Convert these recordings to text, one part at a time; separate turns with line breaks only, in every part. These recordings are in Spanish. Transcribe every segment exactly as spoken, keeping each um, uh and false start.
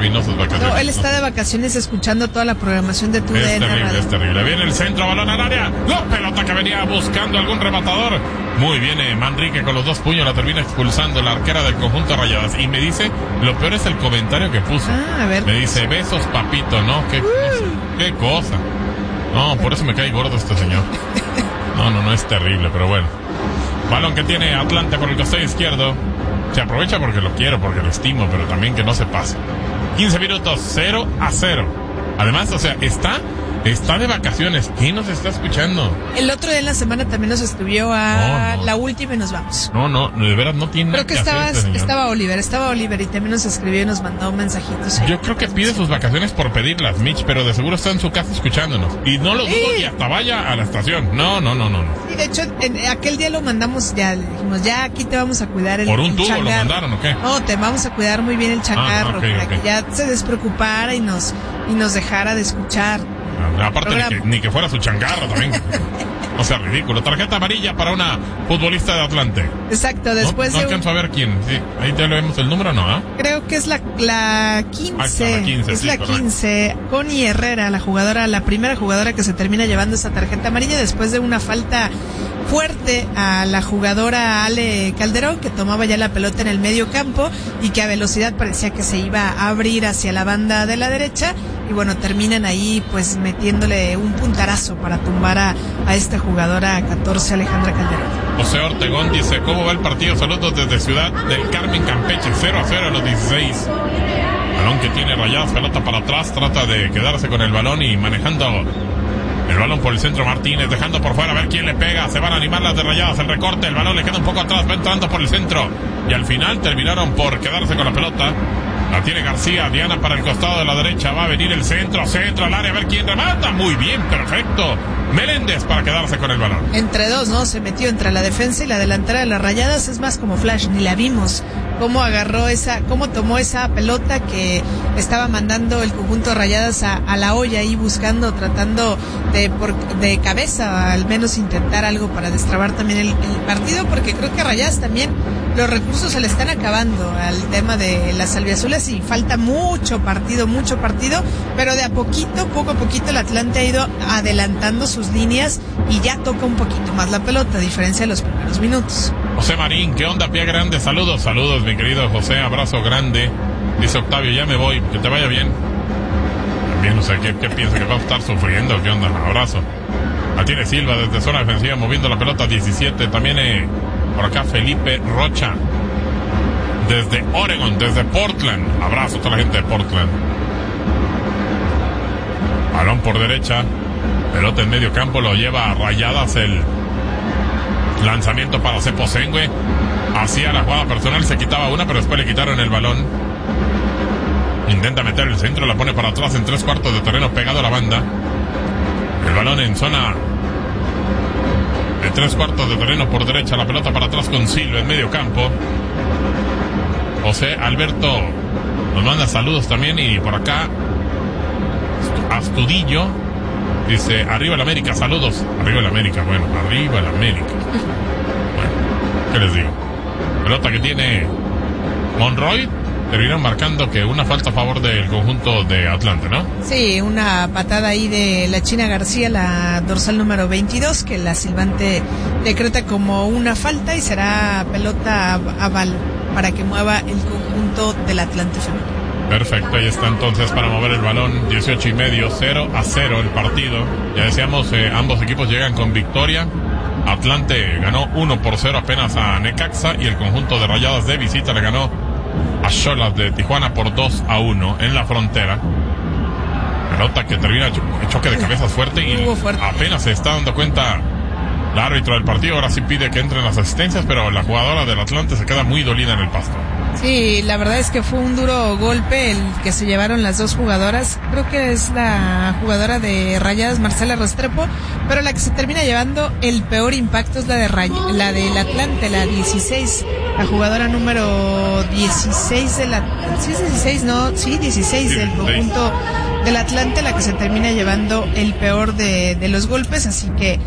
terminó sus vacaciones.
No, él está de vacaciones escuchando toda la programación de tu D N.
Es terrible,
Radio.
es terrible. Viene el centro, balón al área. La pelota que venía buscando algún rematador. Muy bien, eh, Manrique con los dos puños la termina expulsando la arquera del conjunto Rayadas. Y me dice, lo peor es el comentario que puso.
Ah, a ver.
Me dice, besos, papito, ¿no? Qué uh. cosa, qué cosa. No, por eso me cae gordo este señor. No, no, no, es terrible, pero bueno. Balón que tiene Atlante por el costado izquierdo. Se aprovecha porque lo quiero, porque lo estimo, pero también que no se pase. quince minutos, cero a cero. Además, o sea, está... Está de vacaciones. ¿Quién nos está escuchando?
El otro día en la semana también nos escribió a no, no. la última y nos vamos.
No, no, de veras no tiene
Creo que,
que
estabas,
hacer este
estaba Oliver, estaba Oliver y también nos escribió y nos mandó mensajitos.
Yo creo que pide sus vacaciones por pedirlas, Mitch, pero de seguro está en su casa escuchándonos. Y no lo dudo y hasta vaya a la estación. No, no, no, no. no.
Y de hecho, en aquel día lo mandamos, ya le dijimos, ya aquí te vamos a cuidar el
¿Por un
el
tubo
changarro.
lo mandaron o qué?
No, te vamos a cuidar muy bien el changarro,
ah, okay,
para
okay.
que ya se despreocupara y nos, y nos dejara de escuchar.
Ah, aparte ni que, ni que fuera su changarro también. O sea, ridículo. Tarjeta amarilla para una futbolista de Atlante.
Exacto, después
no, no
de...
alcanzo un... a ver quién. Sí, ahí ya le vemos el número, ¿no? ¿eh?
Creo que es la, la quince.
Ah, la quince,
es
sí,
la
correcto.
quince. Connie Herrera, la jugadora, la primera jugadora que se termina llevando esa tarjeta amarilla después de una falta fuerte a la jugadora Ale Calderón, que tomaba ya la pelota en el medio campo y que a velocidad parecía que se iba a abrir hacia la banda de la derecha. Y bueno, terminan ahí pues metiéndole un puntarazo para tumbar a, a esta jugadora catorce, Alejandra Calderón.
José Ortegón dice, ¿cómo va el partido? Saludos desde Ciudad del Carmen, Campeche, cero a cero a los dieciséis. Balón que tiene Rayadas, pelota para atrás, trata de quedarse con el balón y manejando el balón por el centro Martínez, dejando por fuera a ver quién le pega, se van a animar las de Rayadas, el recorte, el balón le queda un poco atrás, va entrando por el centro y al final terminaron por quedarse con la pelota. La tiene García, Diana para el costado de la derecha, va a venir el centro, centro al área, a ver quién remata, muy bien, perfecto. Meléndez para quedarse con el balón.
Entre dos, ¿no? Se metió entre la defensa y la delantera de las Rayadas, es más como Flash, ni la vimos. Cómo agarró esa, cómo tomó esa pelota que estaba mandando el conjunto de Rayadas a, a la olla ahí buscando, tratando de, por, de cabeza al menos intentar algo para destrabar también el, el partido, porque creo que a Rayadas también los recursos se le están acabando al tema de las albiazules y falta mucho partido, mucho partido, pero de a poquito, poco a poquito el Atlante ha ido adelantando sus líneas y ya toca un poquito más la pelota, a diferencia de los primeros minutos.
José Marín, ¿qué onda, pie grande? Saludos, saludos, mi querido José, abrazo grande. Dice Octavio, ya me voy, que te vaya bien. También, o sea, ¿qué, qué piensa? ¿Que va a estar sufriendo? ¿Qué onda? Abrazo. La tiene Silva desde zona defensiva, moviendo la pelota diecisiete. También eh, por acá Felipe Rocha, desde Oregon, desde Portland. Abrazo a toda la gente de Portland. Balón por derecha, pelota en medio campo, lo lleva a Rayadas el lanzamiento para Ceposengue. Hacía la jugada personal, se quitaba una, pero después le quitaron el balón. Intenta meter el centro, la pone para atrás en tres cuartos de terreno pegado a la banda. El balón en zona de tres cuartos de terreno por derecha, la pelota para atrás con Silva en medio campo. José Alberto nos manda saludos también y por acá Astudillo dice, arriba el América, saludos. Arriba el América, bueno, arriba el América. Bueno, ¿qué les digo? Pelota que tiene Monroy, terminaron marcando que una falta a favor del conjunto de Atlante, ¿no?
Sí, una patada ahí de la China García, la dorsal número veintidós, que la silbante decreta como una falta y será pelota aval para que mueva el conjunto del Atlante femenino.
Perfecto, ahí está entonces para mover el balón, dieciocho y medio, cero a cero el partido. Ya decíamos, eh, ambos equipos llegan con victoria. Atlante ganó uno por cero apenas a Necaxa y el conjunto de Rayadas de visita le ganó a Xolas de Tijuana por dos a uno en la frontera. Pelota que termina cho- choque de cabezas fuerte y
fuerte.
apenas se está dando cuenta el árbitro del partido. Ahora sí pide que entren las asistencias, pero la jugadora del Atlante se queda muy dolida en el pasto.
Sí, la verdad es que fue un duro golpe el que se llevaron las dos jugadoras. Creo que es la jugadora de Rayadas, Marcela Restrepo, pero la que se termina llevando el peor impacto es la de Ray- la del Atlante, la dieciséis, la jugadora número dieciséis de la... ¿Sí es dieciséis? No, sí, dieciséis del conjunto del Atlante, la que se termina llevando el peor de, de los golpes, así que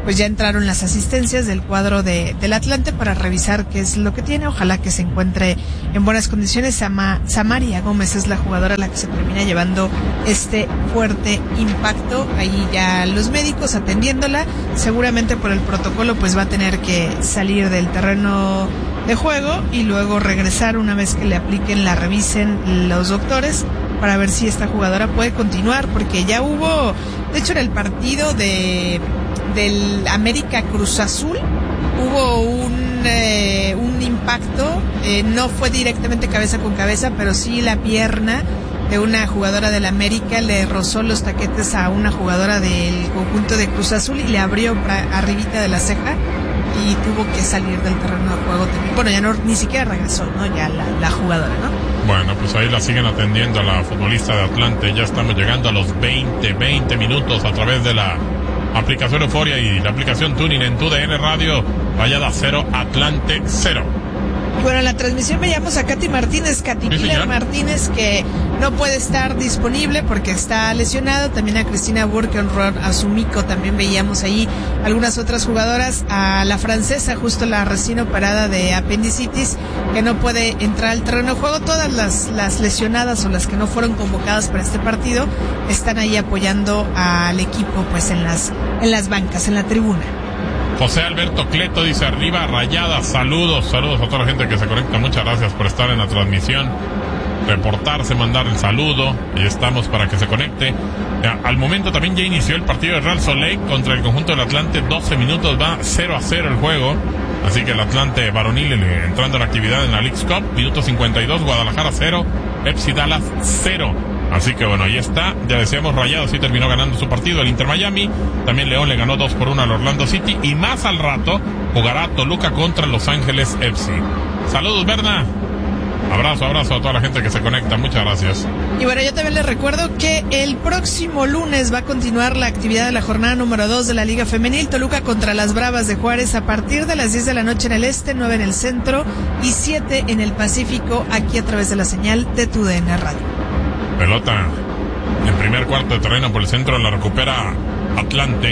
pues ya entraron las asistencias del cuadro de, del Atlante para revisar qué es lo que tiene. Ojalá que se encuentre en buenas condiciones. Sama, Samaria Gómez es la jugadora a la que se termina llevando este fuerte impacto. Ahí ya los médicos atendiéndola. Seguramente por el protocolo pues va a tener que salir del terreno de juego y luego regresar una vez que le apliquen, la revisen los doctores para ver si esta jugadora puede continuar, porque ya hubo, de hecho en el partido de del América Cruz Azul hubo un eh, un impacto, eh, no fue directamente cabeza con cabeza, pero sí la pierna de una jugadora del América le rozó los taquetes a una jugadora del conjunto de Cruz Azul y le abrió arribita de la ceja y tuvo que salir del terreno de juego también. Bueno, ya no, ni siquiera regresó, ¿no? Ya la, la jugadora, ¿no?
Bueno, pues ahí la siguen atendiendo a la futbolista de Atlante. Ya estamos llegando a los veinte, veinte minutos a través de la aplicación Euforia y la aplicación Tuning en tu D N Radio. Rayada cero, Atlante cero.
Bueno, en la transmisión veíamos a Katy Martínez, Katy
sí,
Miller Martínez, que no puede estar disponible porque está lesionado. También a Cristina Burkenroth, a Sumiko, también veíamos ahí algunas otras jugadoras. A la francesa, justo la recién operada de apendicitis, que no puede entrar al terreno de juego. Todas las, las lesionadas o las que no fueron convocadas para este partido están ahí apoyando al equipo pues en las, en las bancas, en la tribuna.
José Alberto Cleto dice: arriba Rayadas, saludos, saludos a toda la gente que se conecta, muchas gracias por estar en la transmisión, reportarse, mandar el saludo, y estamos para que se conecte. Al momento también ya inició el partido de Real Soleil contra el conjunto del Atlante, doce minutos, va cero a cero el juego, así que el Atlante varonil entrando en la actividad en la Leagues Cup, minuto cincuenta y dos, Guadalajara cero, Pepsi Dallas cero. Así que bueno, ahí está, ya decíamos, Rayados sí terminó ganando su partido, el Inter Miami, también León le ganó dos por uno al Orlando City, y más al rato jugará Toluca contra Los Ángeles F C. Saludos, Berna. Abrazo, abrazo a toda la gente que se conecta, muchas gracias.
Y bueno, yo también les recuerdo que el próximo lunes va a continuar la actividad de la jornada número dos de la Liga Femenil, Toluca contra las Bravas de Juárez a partir de las diez de la noche en el este, nueve en el centro y siete en el Pacífico, aquí a través de la señal de tu D N Radio.
Pelota en primer cuarto de terreno por el centro, la recupera Atlante.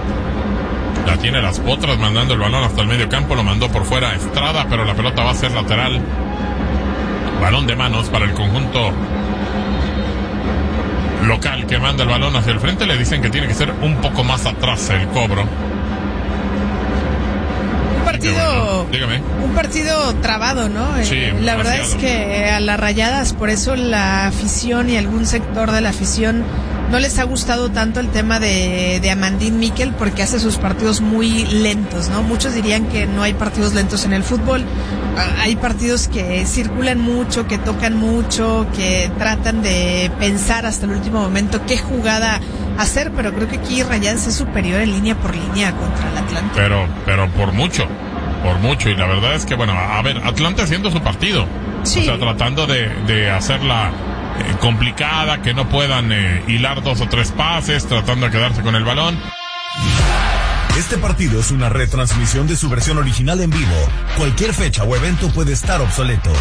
La tiene Las Potras mandando el balón hasta el medio campo, lo mandó por fuera Estrada, pero la pelota va a ser lateral. Balón de manos para el conjunto local que manda el balón hacia el frente. Le dicen que tiene que ser un poco más atrás el cobro.
Un partido,
dígame.
Un partido trabado, ¿no?
Sí,
eh, la verdad es que a las Rayadas, por eso la afición y algún sector de la afición no les ha gustado tanto el tema de, de Amandine Miquel, porque hace sus partidos muy lentos, ¿no? Muchos dirían que no hay partidos lentos en el fútbol. Hay partidos que circulan mucho, que tocan mucho, que tratan de pensar hasta el último momento qué jugada hacer, pero creo que aquí Rayadas es superior en línea por línea contra el Atlante.
Pero, pero por mucho, por mucho, y la verdad es que, bueno, a ver, Atlante haciendo su partido, sí. O sea, tratando de, de hacerla eh, complicada, que no puedan eh, hilar dos o tres pases, tratando de quedarse con el balón.
Este partido es una retransmisión de su versión original en vivo. Cualquier fecha o evento puede estar obsoleto.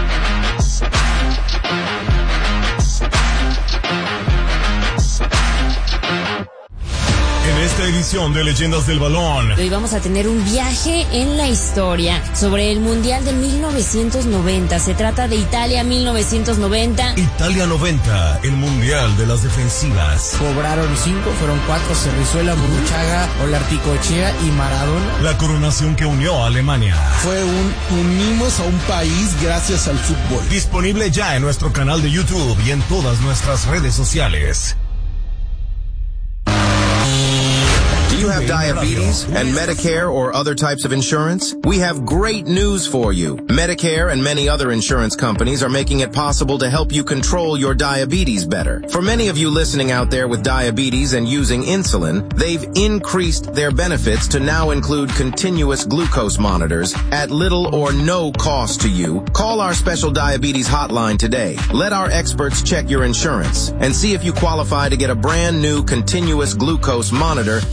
En esta edición de Leyendas del Balón,
hoy vamos a tener un viaje en la historia sobre el Mundial de mil novecientos noventa. Se trata de Italia mil novecientos noventa.
Italia noventa, el Mundial de las defensivas.
Cobraron cinco, fueron cuatro: Cerrizuela, Burruchaga, Olarticochea y Maradona.
La coronación que unió a Alemania.
Fue un unimos a un país gracias al fútbol.
Disponible ya en nuestro canal de YouTube y en todas nuestras redes sociales.
Do you have diabetes and Medicare or other types of insurance? We have great news for you. Medicare and many other insurance companies are making it possible to help you control your diabetes better. For many of you listening out there with diabetes and using insulin, they've increased their benefits to now include continuous glucose monitors at little or no cost to you. Call our special diabetes hotline today. Let our experts check your insurance and see if you qualify to get a brand new continuous glucose monitor shipped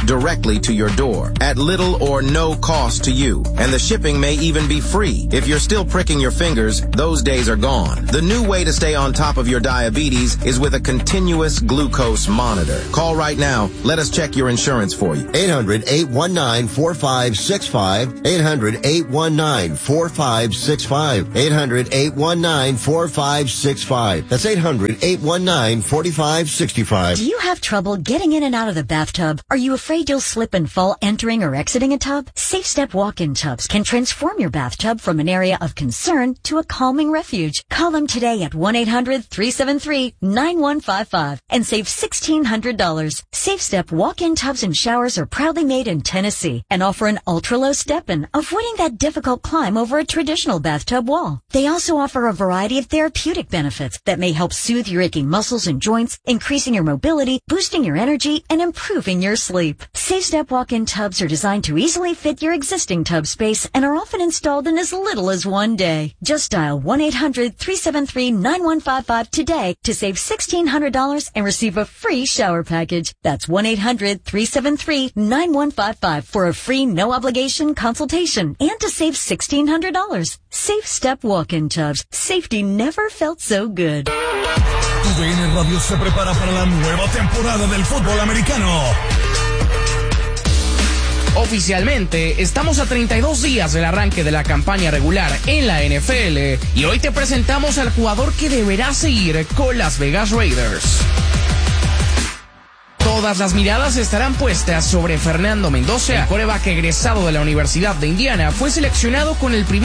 directly to your door at little or no cost to you. And the shipping may even be free. If you're still pricking your fingers, those days are gone. The new way to stay on top of your diabetes is with a continuous glucose monitor. Call right now. Let us check your insurance for you.
eight hundred, eight one nine, four five six five. eight hundred, eight one nine, four five six five. eight hundred, eight one nine, four five six five. That's eight hundred, eight one nine, four five six five.
Do you have trouble getting in and out of the bathtub? Are you afraid you'll slip and fall entering or exiting a tub? Safe Step walk-in tubs can transform your bathtub from an area of concern to a calming refuge. Call them today at one eight hundred, three seven three, nine one five five and save sixteen hundred dollars. Safe Step walk-in tubs and showers are proudly made in Tennessee and offer an ultra-low step-in, avoiding that difficult climb over a traditional bathtub wall. They also offer a variety of therapeutic benefits that may help soothe your aching muscles and joints, increasing your mobility, boosting your energy, and improving your sleep. Safe Step walk-in tubs are designed to easily fit your existing tub space and are often installed in as little as one day. Just dial one eight hundred, three seven three, nine one five five today to save sixteen hundred dollars and receive a free shower package. That's one eight hundred, three seven three, nine one five five for a free no-obligation consultation and to save sixteen hundred dollars. Safe Step walk-in tubs. Safety never felt so good.
Tu D N Radio se prepara para la nueva temporada del fútbol americano.
Oficialmente, estamos a treinta y dos días del arranque de la campaña regular en la N F L y hoy te presentamos al jugador que deberá seguir con Las Vegas Raiders. Todas las miradas estarán puestas sobre Fernando Mendoza, el quarterback egresado de la Universidad de Indiana, fue seleccionado con el primer